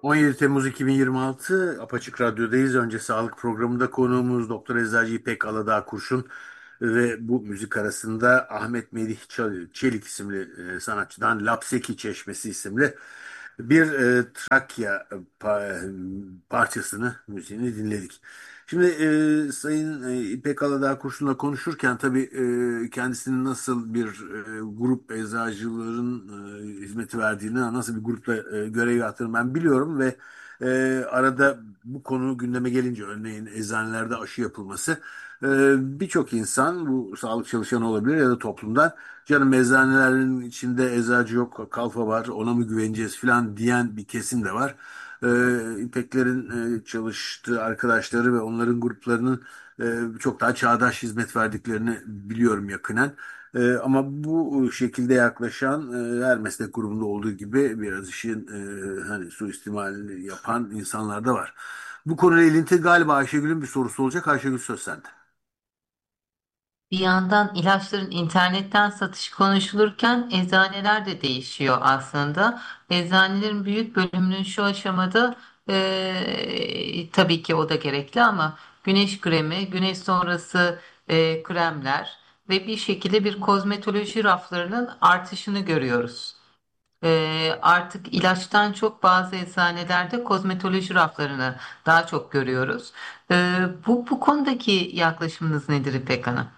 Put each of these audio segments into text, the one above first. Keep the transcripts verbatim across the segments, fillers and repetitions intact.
on yedi Temmuz iki bin yirmi altı Apaçık Radyo'dayız. Önce sağlık programında konuğumuz Doktor Eczacı İpek Aladağ Kurşun ve bu müzik arasında Ahmet Melih Çal- Çelik isimli e, sanatçıdan Lapseki Çeşmesi isimli bir e, Trakya pa- parçasını, müziğini dinledik. Şimdi e, Sayın e, İpek Aladağ Kurşun'la konuşurken tabii e, kendisinin nasıl bir e, grup eczacıların e, hizmeti verdiğini, nasıl bir grupla e, görev yaptığını ben biliyorum ve e, arada bu konu gündeme gelince örneğin eczanelerde aşı yapılması e, birçok insan bu sağlık çalışanı olabilir ya da toplumdan canım eczanelerin içinde eczacı yok kalfa var ona mı güveneceğiz falan diyen bir kesim de var. E, İpeklerin e, çalıştığı arkadaşları ve onların gruplarının e, çok daha çağdaş hizmet verdiklerini biliyorum yakinen. E, ama bu şekilde yaklaşan e, her meslek grubunda olduğu gibi biraz işin e, hani suistimal yapan insanlar da var. Bu konuyla ilintili galiba Ayşegül'ün bir sorusu olacak. Ayşegül söz sende. Bir yandan ilaçların internetten satışı konuşulurken eczaneler de değişiyor aslında. Eczanelerin büyük bölümünün şu aşamada eee, tabii ki o da gerekli ama güneş kremi, güneş sonrası eee, kremler ve bir şekilde bir kozmetoloji raflarının artışını görüyoruz. Eee, artık ilaçtan çok bazı eczanelerde kozmetoloji raflarını daha çok görüyoruz. Eee, bu, bu konudaki yaklaşımınız nedir İpek Hanım?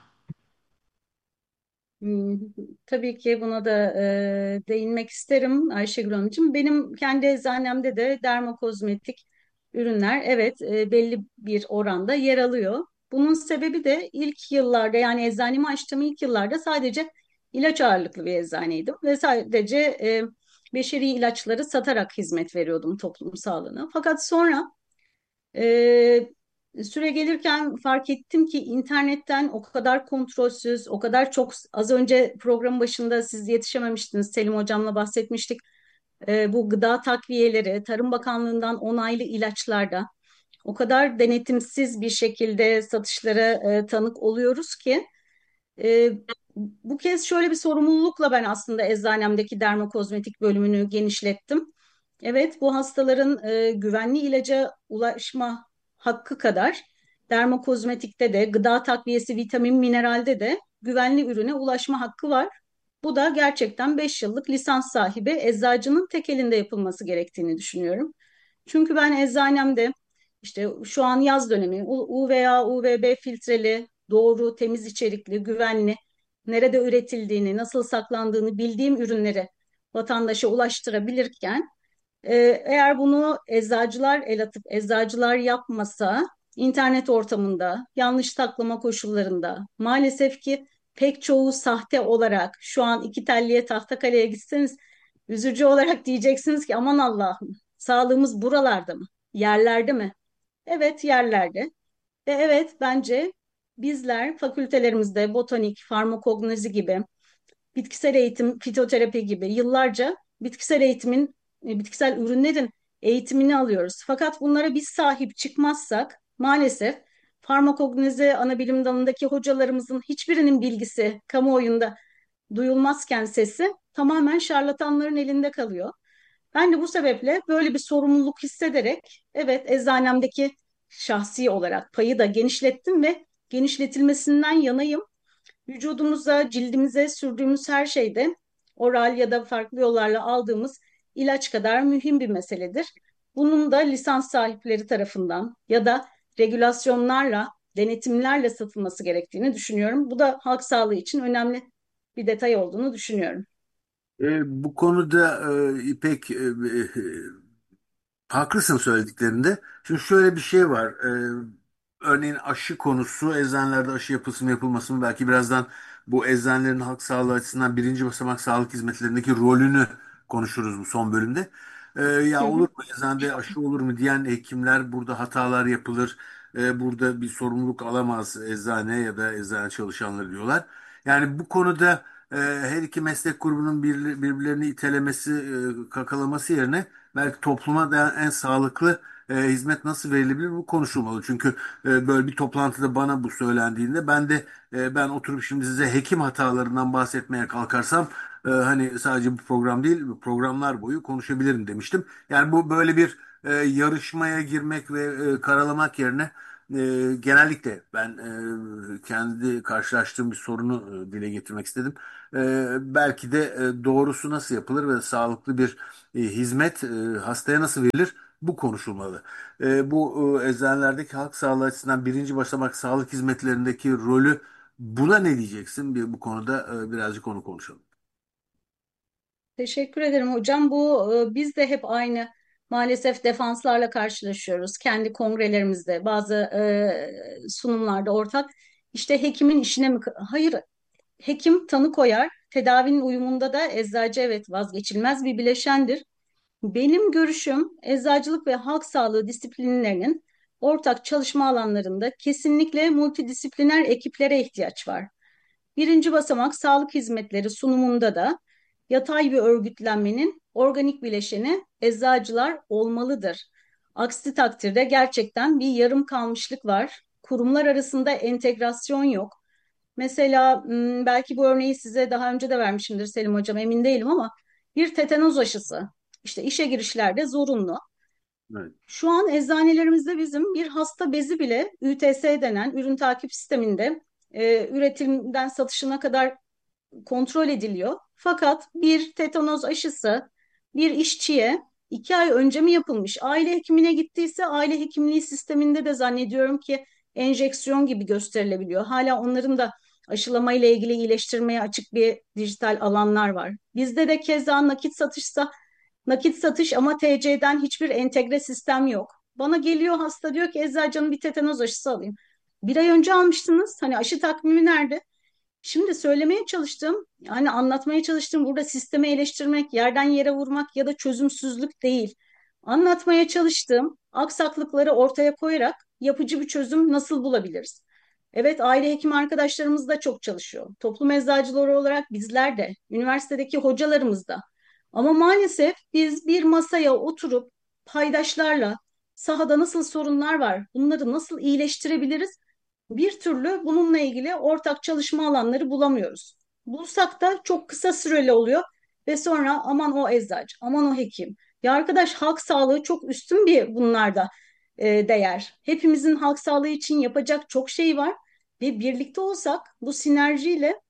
Hmm, Tabii ki buna da e, değinmek isterim Ayşegül Hanımcığım. Benim kendi eczanemde de dermokozmetik ürünler evet e, belli bir oranda yer alıyor. Bunun sebebi de ilk yıllarda yani eczanemi açtığım ilk yıllarda sadece ilaç ağırlıklı bir eczaneydim ve sadece e, beşeri ilaçları satarak hizmet veriyordum toplum sağlığına. Fakat sonra ee, süre gelirken fark ettim ki internetten o kadar kontrolsüz, o kadar çok az önce program başında siz yetişememiştiniz. Selim hocamla bahsetmiştik. Ee, bu gıda takviyeleri, Tarım Bakanlığı'ndan onaylı ilaçlarda o kadar denetimsiz bir şekilde satışlara e, tanık oluyoruz ki e, bu kez şöyle bir sorumlulukla ben aslında eczanemdeki dermokozmetik bölümünü genişlettim. Evet, bu hastaların e, güvenli ilaca ulaşma hakkı kadar dermokozmetikte de, gıda takviyesi, vitamin, mineralde de güvenli ürüne ulaşma hakkı var. Bu da gerçekten beş yıllık lisans sahibi eczacının tek elinde yapılması gerektiğini düşünüyorum. Çünkü ben eczanemde işte şu an yaz dönemi U- UVA, U V B filtreli, doğru, temiz içerikli, güvenli, nerede üretildiğini, nasıl saklandığını bildiğim ürünleri vatandaşa ulaştırabilirken e, eğer bunu eczacılar el atıp eczacılar yapmasa internet ortamında yanlış saklama koşullarında maalesef ki pek çoğu sahte olarak şu an iki telliye Tahtakale'ye gitseniz üzücü olarak diyeceksiniz ki aman Allah'ım sağlığımız buralarda mı? Yerlerde mi? Evet yerlerde. Ve evet bence bizler fakültelerimizde botanik, farmakognozi gibi bitkisel eğitim, fitoterapi gibi yıllarca bitkisel eğitimin, e, bitkisel ürünlerin eğitimini alıyoruz. Fakat bunlara biz sahip çıkmazsak maalesef farmakognozi ana bilim dalındaki hocalarımızın hiçbirinin bilgisi kamuoyunda duyulmazken sesi tamamen şarlatanların elinde kalıyor. Ben de bu sebeple böyle bir sorumluluk hissederek evet eczanemdeki şahsi olarak payı da genişlettim ve genişletilmesinden yanayım. Vücudumuza, cildimize sürdüğümüz her şeyde oral ya da farklı yollarla aldığımız ilaç kadar mühim bir meseledir. Bunun da lisans sahipleri tarafından ya da regülasyonlarla, denetimlerle satılması gerektiğini düşünüyorum. Bu da halk sağlığı için önemli bir detay olduğunu düşünüyorum. E, bu konuda e, İpek e, e, haklısın söylediklerinde. Şimdi şöyle bir şey var. Ee, örneğin aşı konusu, eczanelerde aşı yapılsın mı yapılmasın mı? Belki birazdan bu eczanelerin halk sağlığı açısından birinci basamak sağlık hizmetlerindeki rolünü konuşuruz bu son bölümde. Ee, Hı ya olur hı. mu eczanede aşı olur mu diyen hekimler burada hatalar yapılır. Ee, burada bir sorumluluk alamaz eczane ya da eczane çalışanları diyorlar. Yani bu konuda e, her iki meslek grubunun bir, birbirlerini itelemesi, e, kakalaması yerine belki topluma da en sağlıklı e, hizmet nasıl verilebilir bu konuşulmalı. Çünkü e, böyle bir toplantıda bana bu söylendiğinde ben de e, ben oturup şimdi size hekim hatalarından bahsetmeye kalkarsam e, hani sadece bu program değil bu programlar boyu konuşabilirim demiştim. Yani bu böyle bir e, yarışmaya girmek ve e, karalamak yerine e, genellikle ben e, kendi karşılaştığım bir sorunu e, dile getirmek istedim. E, belki de e, doğrusu nasıl yapılır ve sağlıklı bir e, hizmet e, hastaya nasıl verilir? Bu konuşulmalı. E, bu e, eczanelerdeki halk sağlığı açısından birinci basamak sağlık hizmetlerindeki rolü buna ne diyeceksin? Bir, bu konuda e, birazcık onu konuşalım. Teşekkür ederim hocam. Bu e, biz de hep aynı maalesef defanslarla karşılaşıyoruz. Kendi kongrelerimizde bazı e, sunumlarda ortak. İşte hekimin işine mi? Hayır, hekim tanı koyar. Tedavinin uyumunda da eczacı evet vazgeçilmez bir bileşendir. Benim görüşüm eczacılık ve halk sağlığı disiplinlerinin ortak çalışma alanlarında kesinlikle multidisipliner ekiplere ihtiyaç var. Birinci basamak sağlık hizmetleri sunumunda da yatay bir örgütlenmenin organik bileşeni eczacılar olmalıdır. Aksi takdirde gerçekten bir yarım kalmışlık var. Kurumlar arasında entegrasyon yok. Mesela m, belki bu örneği size daha önce de vermişimdir Selim Hocam emin değilim ama bir tetanoz aşısı işte işe girişlerde zorunlu. Evet. Şu an eczanelerimizde bizim bir hasta bezi bile Ü T S denen ürün takip sisteminde e, üretimden satışına kadar kontrol ediliyor. Fakat bir tetanoz aşısı bir işçiye iki ay önce mi yapılmış? Aile hekimine gittiyse aile hekimliği sisteminde de zannediyorum ki enjeksiyon gibi gösterilebiliyor. Hala onların da aşılama ile ilgili iyileştirmeye açık bir dijital alanlar var. Bizde de keza nakit satışsa nakit satış ama T C'den hiçbir entegre sistem yok. Bana geliyor hasta diyor ki eczacının bir tetanoz aşısı alayım. Bir ay önce almıştınız. Hani aşı takvimi nerede? Şimdi söylemeye çalıştığım, yani anlatmaya çalıştığım burada sistemi eleştirmek, yerden yere vurmak ya da çözümsüzlük değil. Anlatmaya çalıştığım aksaklıkları ortaya koyarak yapıcı bir çözüm nasıl bulabiliriz? Evet, aile hekim arkadaşlarımız da çok çalışıyor. Toplum eczacıları olarak bizler de, üniversitedeki hocalarımız da. Ama maalesef biz bir masaya oturup paydaşlarla sahada nasıl sorunlar var, bunları nasıl iyileştirebiliriz? Bir türlü bununla ilgili ortak çalışma alanları bulamıyoruz. Bulsak da çok kısa süreli oluyor ve sonra aman o eczacı, aman o hekim. Ya arkadaş halk sağlığı çok üstün bir bunlarda e, değer. Hepimizin halk sağlığı için yapacak çok şey var ve birlikte olsak bu sinerjiyle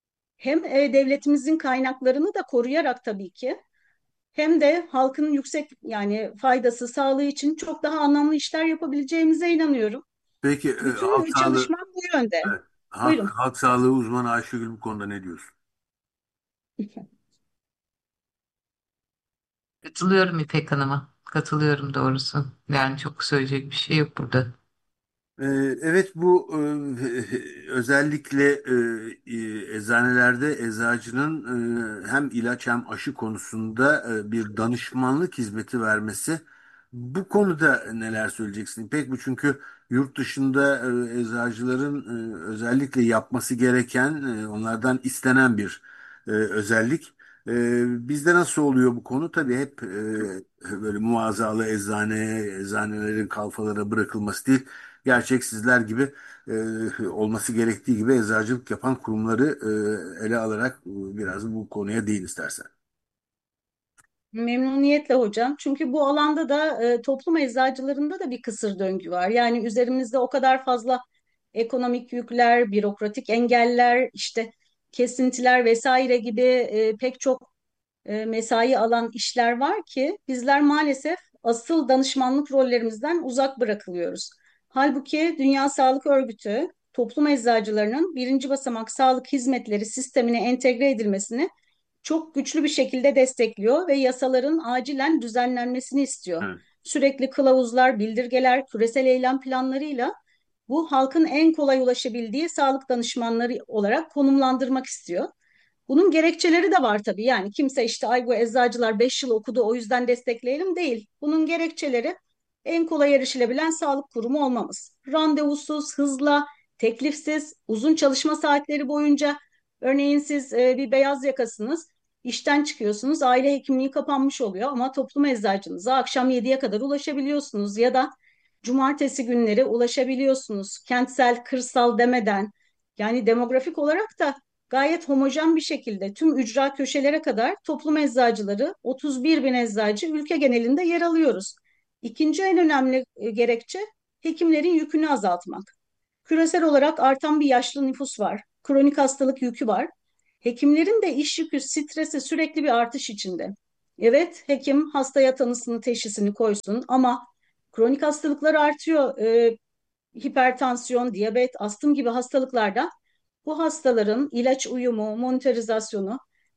hem e, devletimizin kaynaklarını da koruyarak tabii ki hem de halkın yüksek yani faydası sağlığı için çok daha anlamlı işler yapabileceğimize inanıyorum. Peki e, halk Bütün sağlığı çalışmam bu yönde. evet, halk, Buyurun. halk sağlığı uzmanı Ayşegül bu konuda ne diyorsun? Katılıyorum İpek Hanım'a. Katılıyorum doğrusu. Yani çok söyleyecek bir şey yok burada. Ee, Evet bu e, özellikle e, e, eczanelerde eczacının e, hem ilaç hem aşı konusunda e, bir danışmanlık hizmeti vermesi. Bu konuda neler söyleyeceksin İpek? Bu çünkü yurt dışında e, eczacıların e, özellikle yapması gereken e, onlardan istenen bir e, özellik. E, Bizde nasıl oluyor bu konu? Tabii hep e, böyle muazzalı eczane, eczanelerin kalfalara bırakılması değil gerçek sizler gibi e, olması gerektiği gibi eczacılık yapan kurumları e, ele alarak e, biraz bu konuya değin istersen. Memnuniyetle hocam. Çünkü bu alanda da e, toplum eczacılarında da bir kısır döngü var. Yani üzerimizde o kadar fazla ekonomik yükler, bürokratik engeller, işte kesintiler vesaire gibi e, pek çok e, mesai alan işler var ki bizler maalesef asıl danışmanlık rollerimizden uzak bırakılıyoruz. Halbuki Dünya Sağlık Örgütü toplum eczacılarının birinci basamak sağlık hizmetleri sistemine entegre edilmesini çok güçlü bir şekilde destekliyor ve yasaların acilen düzenlenmesini istiyor. Evet. Sürekli kılavuzlar, bildirgeler, küresel eylem planlarıyla bu halkın en kolay ulaşabildiği sağlık danışmanları olarak konumlandırmak istiyor. Bunun gerekçeleri de var tabii. Yani kimse işte ay bu eczacılar beş yıl okudu o yüzden destekleyelim değil. Bunun gerekçeleri en kolay erişilebilen sağlık kurumu olmamız. Randevusuz, hızla, teklifsiz, uzun çalışma saatleri boyunca örneğin siz e, bir beyaz yakasınız. İşten çıkıyorsunuz, aile hekimliği kapanmış oluyor ama toplum eczacınıza akşam yediye kadar ulaşabiliyorsunuz ya da cumartesi günleri ulaşabiliyorsunuz. Kentsel, kırsal demeden, yani demografik olarak da gayet homojen bir şekilde tüm ücra köşelere kadar toplum eczacıları, otuz bir bin eczacı ülke genelinde yer alıyoruz. İkinci en önemli e, gerekçe hekimlerin yükünü azaltmak. Küresel olarak artan bir yaşlı nüfus var. Kronik hastalık yükü var. Hekimlerin de iş yükü, stresi sürekli bir artış içinde. Evet, hekim hastaya tanısını, teşhisini koysun ama kronik hastalıklar artıyor. Ee, hipertansiyon, diyabet, astım gibi hastalıklarda bu hastaların ilaç uyumu, monitorizasyonu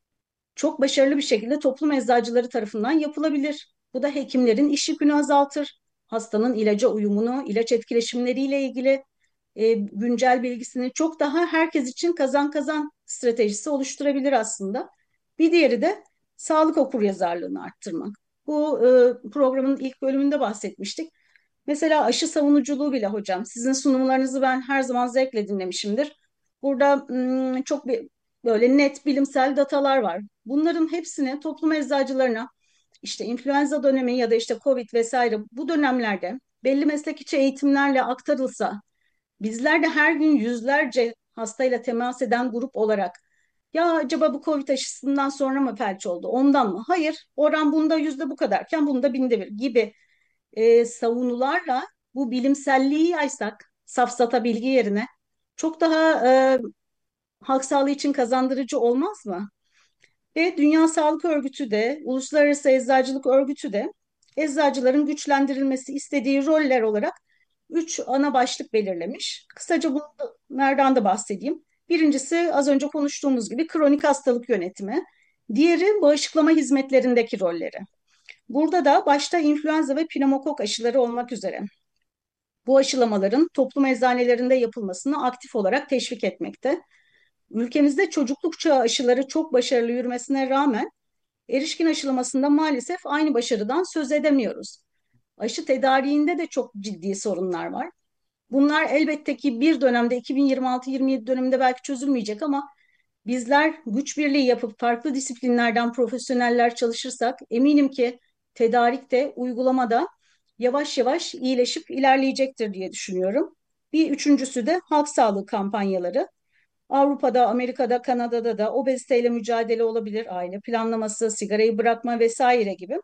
çok başarılı bir şekilde toplum eczacıları tarafından yapılabilir. Bu da hekimlerin iş yükünü azaltır. Hastanın ilaca uyumunu, ilaç etkileşimleriyle ilgili e, güncel bilgisini çok daha herkes için kazan kazan stratejisi oluşturabilir aslında. Bir diğeri de sağlık okuryazarlığını arttırmak. Bu e, programın ilk bölümünde bahsetmiştik. Mesela aşı savunuculuğu bile hocam. Sizin sunumlarınızı ben her zaman zevkle dinlemişimdir. Burada hmm, çok bir, böyle net bilimsel datalar var. Bunların hepsini toplum eczacılarına işte influenza dönemi ya da işte Covid vesaire bu dönemlerde belli meslek içi eğitimlerle aktarılsa, bizler de her gün yüzlerce hastayla temas eden grup olarak ya acaba bu Covid aşısından sonra mı felç oldu? Ondan mı? Hayır. Oran bunda yüzde bu kadarken bunda binde bir gibi e, savunularla bu bilimselliği yaysak safsata bilgi yerine çok daha e, halk sağlığı için kazandırıcı olmaz mı? Ve Dünya Sağlık Örgütü de, Uluslararası Eczacılık Örgütü de eczacıların güçlendirilmesi istediği roller olarak üç ana başlık belirlemiş. Kısaca bunlardan da bahsedeyim. Birincisi az önce konuştuğumuz gibi kronik hastalık yönetimi. Diğeri bağışıklama hizmetlerindeki rolleri. Burada da başta influenza ve pneumokok aşıları olmak üzere bu aşılamaların toplum eczanelerinde yapılmasını aktif olarak teşvik etmekte. Ülkemizde çocukluk çağı aşıları çok başarılı yürümesine rağmen erişkin aşılamasında maalesef aynı başarıdan söz edemiyoruz. Aşı tedariğinde de çok ciddi sorunlar var. Bunlar elbette ki bir dönemde iki bin yirmi altı yirmi yedi döneminde belki çözülmeyecek ama bizler güç birliği yapıp farklı disiplinlerden profesyoneller çalışırsak eminim ki tedarikte, uygulamada yavaş yavaş iyileşip ilerleyecektir diye düşünüyorum. Bir üçüncüsü de halk sağlığı kampanyaları. Avrupa'da, Amerika'da, Kanada'da da obeziteyle mücadele olabilir, aile planlaması, sigarayı bırakma vesaire gibi.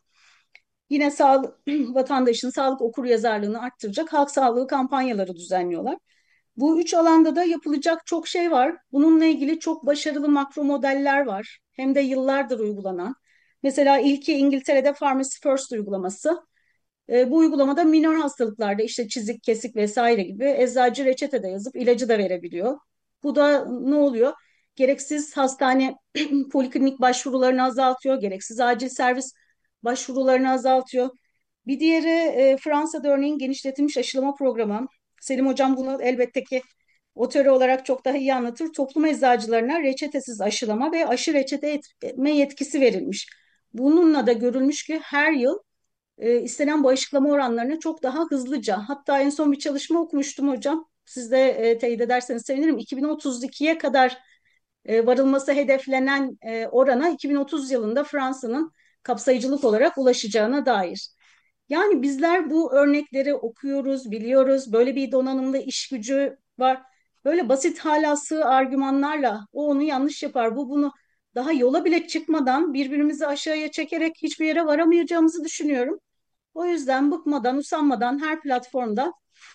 Yine sağlık, vatandaşın sağlık okuryazarlığını arttıracak halk sağlığı kampanyaları düzenliyorlar. Bu üç alanda da yapılacak çok şey var. Bununla ilgili çok başarılı makro modeller var. Hem de yıllardır uygulanan. Mesela ilki İngiltere'de Pharmacy First uygulaması. E, bu uygulamada minor hastalıklarda işte çizik, kesik vesaire gibi eczacı reçete de yazıp ilacı da verebiliyor. Bu da ne oluyor? Gereksiz hastane poliklinik başvurularını azaltıyor, gereksiz acil servis başvurularını azaltıyor. Bir diğeri e, Fransa'da örneğin genişletilmiş aşılama programı. Selim Hocam bunu elbette ki o teori olarak çok daha iyi anlatır. Toplum eczacılarına reçetesiz aşılama ve aşı reçete etme yetkisi verilmiş. Bununla da görülmüş ki her yıl e, istenen bağışıklama oranlarını çok daha hızlıca. Hatta en son bir çalışma okumuştum hocam. Siz de e, teyit ederseniz sevinirim. iki bin otuz ikiye kadar e, varılması hedeflenen e, orana iki bin otuz yılında Fransa'nın kapsayıcılık olarak ulaşacağına dair. Yani bizler bu örnekleri okuyoruz, biliyoruz. Böyle bir donanımlı iş gücü var. Böyle basit hala sığ argümanlarla o onu yanlış yapar, bu bunu daha yola bile çıkmadan birbirimizi aşağıya çekerek hiçbir yere varamayacağımızı düşünüyorum. O yüzden bıkmadan, usanmadan her platformda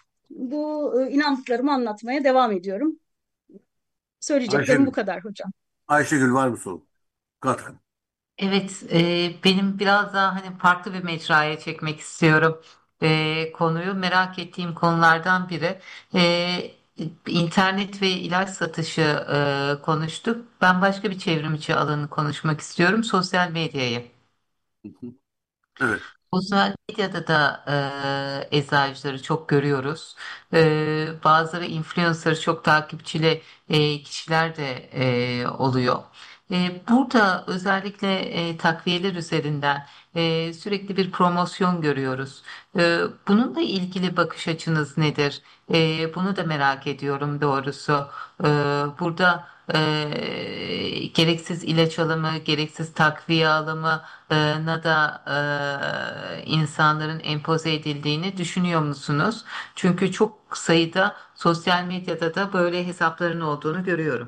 bu e, inandıklarımı anlatmaya devam ediyorum. Söyleyeceklerim bu Ayşegül, kadar hocam. Ayşegül var mı sorun? Katkın. Evet, e, benim biraz daha hani farklı bir mecraya çekmek istiyorum e, konuyu. Merak ettiğim konulardan biri. E, internet ve ilaç satışı e, konuştuk. Ben başka bir çevrimiçi alanı konuşmak istiyorum. Sosyal medyayı. Hı hı. Evet. Sosyal medyada da e, eczacıları çok görüyoruz. E, bazıları influencer, çok takipçili e, kişiler de e, oluyor. E, burada özellikle e, takviyeler üzerinden e, sürekli bir promosyon görüyoruz. E, bununla ilgili bakış açınız nedir? E, bunu da merak ediyorum doğrusu. E, burada e, gereksiz ilaç alımı, gereksiz takviye alımına da e, insanların empoze edildiğini düşünüyor musunuz? Çünkü çok sayıda sosyal medyada da böyle hesapların olduğunu görüyorum.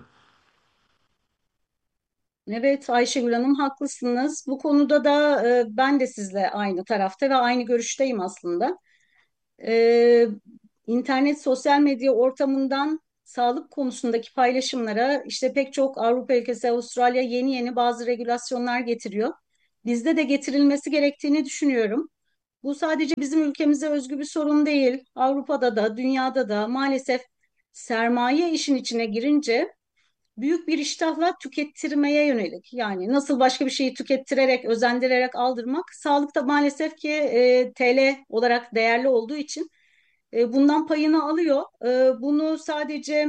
Evet Ayşegül Hanım haklısınız. Bu konuda da e, ben de sizle aynı tarafta ve aynı görüşteyim aslında. E, internet sosyal medya ortamından sağlık konusundaki paylaşımlara işte pek çok Avrupa ülkesi, Avustralya yeni yeni bazı regülasyonlar getiriyor. Bizde de getirilmesi gerektiğini düşünüyorum. Bu sadece bizim ülkemize özgü bir sorun değil. Avrupa'da da, dünyada da maalesef sermaye işin içine girince büyük bir iştahla tükettirmeye yönelik. Yani nasıl başka bir şeyi tükettirerek, özendirerek aldırmak, sağlıkta maalesef ki e, T L olarak değerli olduğu için e, bundan payını alıyor. E, bunu sadece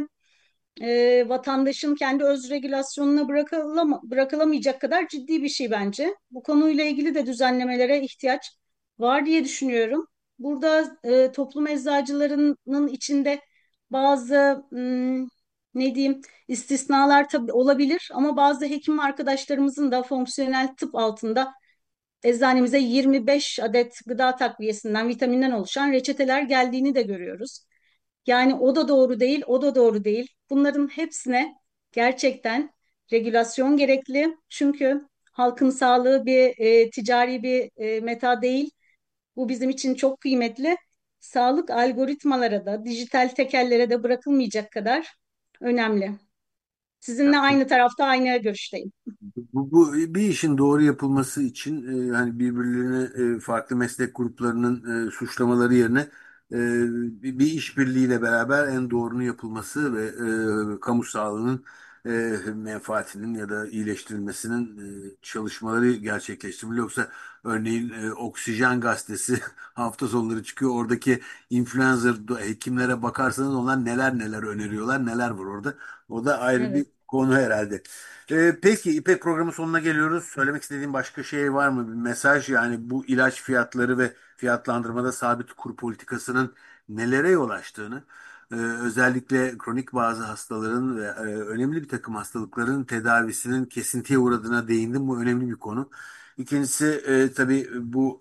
e, vatandaşın kendi öz regülasyonuna bırakılama, bırakılamayacak kadar ciddi bir şey bence. Bu konuyla ilgili de düzenlemelere ihtiyaç var diye düşünüyorum. Burada e, toplum eczacılarının içinde bazı hmm, ne diyeyim istisnalar tabii olabilir ama bazı hekim arkadaşlarımızın da fonksiyonel tıp altında eczanemize yirmi beş adet gıda takviyesinden, vitaminden oluşan reçeteler geldiğini de görüyoruz. Yani o da doğru değil, o da doğru değil. Bunların hepsine gerçekten regülasyon gerekli. Çünkü halkın sağlığı bir e, ticari bir e, meta değil. Bu bizim için çok kıymetli. Sağlık algoritmalara da, dijital tekellere de bırakılmayacak kadar önemli. Sizinle aynı tarafta, aynı görüşteyim. Bu, bu bir işin doğru yapılması için e, hani birbirlerini e, farklı meslek gruplarının e, suçlamaları yerine e, bir bir işbirliğiyle beraber en doğrunun yapılması ve e, kamu sağlığının e, menfaatinin ya da iyileştirilmesinin e, çalışmaları gerçekleştirilmeli. Yoksa örneğin e, Oksijen gazetesi hafta sonları çıkıyor. Oradaki influencer do- hekimlere bakarsanız onlar neler neler öneriyorlar, neler var orada. O da ayrı bir Evet. konu herhalde. Ee, peki İpek programın sonuna geliyoruz. Söylemek istediğin başka şey var mı? Bir mesaj yani bu ilaç fiyatları ve fiyatlandırmada sabit kur politikasının nelere yol açtığını, e, özellikle kronik bazı hastaların ve e, önemli bir takım hastalıkların tedavisinin kesintiye uğradığına değindim. Bu önemli bir konu. İkincisi e, tabii bu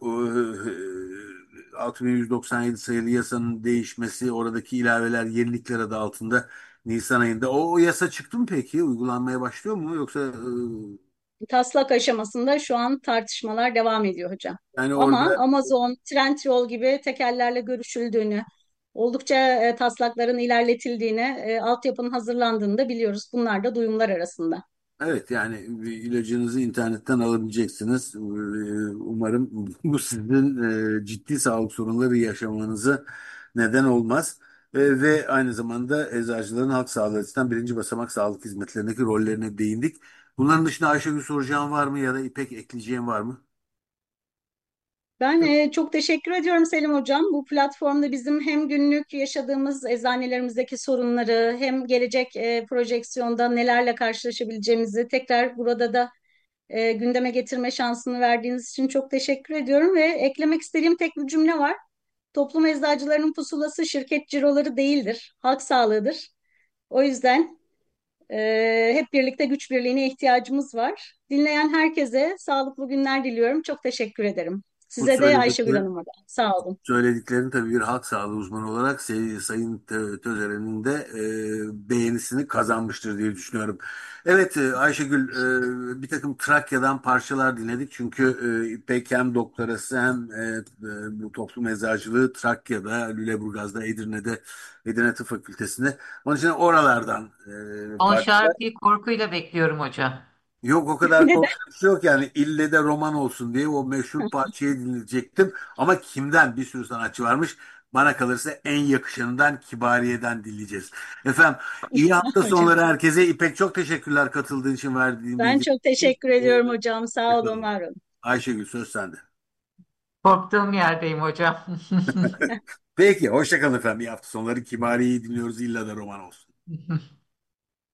e, altı bin yüz doksan yedi sayılı yasanın değişmesi, oradaki ilaveler, yenilikler adı altında Nisan ayında. O, o yasa çıktı mı peki? Uygulanmaya başlıyor mu? Yoksa e, Taslak aşamasında şu an tartışmalar devam ediyor hocam. yani Ama orada Amazon, Trendyol gibi tekellerle görüşüldüğünü, oldukça e, taslakların ilerletildiğini, e, altyapının hazırlandığını da biliyoruz. Bunlar da duyumlar arasında. evet yani bir ilacınızı internetten alabileceksiniz. Ee, Umarım bu sizin e, ciddi sağlık sorunları yaşamanızı neden olmaz. E, Ve aynı zamanda eczacıların halk sağlığı açısından birinci basamak sağlık hizmetlerindeki rollerine değindik. Bunların dışında Ayşegül soracağım var mı ya da İpek ekleyeceğim var mı? Ben e, çok teşekkür ediyorum Selim Hocam. Bu platformda bizim hem günlük yaşadığımız eczanelerimizdeki sorunları hem gelecek e, projeksiyonda nelerle karşılaşabileceğimizi tekrar burada da e, gündeme getirme şansını verdiğiniz için çok teşekkür ediyorum ve eklemek istediğim tek bir cümle var. Toplum eczacılarının pusulası şirket ciroları değildir, halk sağlığıdır. O yüzden e, hep birlikte güç birliğine ihtiyacımız var. Dinleyen herkese sağlıklı günler diliyorum. Çok teşekkür ederim. Bu Size de Ayşegül söyledikleri Hanım'a da. Sağ olun. Söylediklerin tabii bir halk sağlığı uzmanı olarak Say- Sayın Tö- Tözer'in de e, beğenisini kazanmıştır diye düşünüyorum. Evet e, Ayşegül e, bir takım Trakya'dan parçalar dinledik. Çünkü e, İpek hem doktorası hem e, e, bu toplum eczacılığı Trakya'da, Lüleburgaz'da, Edirne'de, Edirne Tıp Fakültesi'nde. Onun için oralardan e, O parçalar. şarkıyı korkuyla bekliyorum hocam. Yok o kadar korkunç bir şey yok yani ille de roman olsun diye o meşhur parçayı dinleyecektim. Ama kimden? Bir sürü sanatçı varmış. Bana kalırsa en yakışanından Kibariye'den dinleyeceğiz. Efendim iyi hafta Hocam. sonları herkese. İpek çok teşekkürler katıldığın için verdiğin Ben bilgi. çok teşekkür Ee, ediyorum hocam. Sağ olun, Bakalım. var olun. Ayşegül söz sende. Korktuğum yerdeyim hocam. Peki hoşça kalın efendim. İyi hafta sonları Kibariye'yi dinliyoruz. İlla da roman olsun.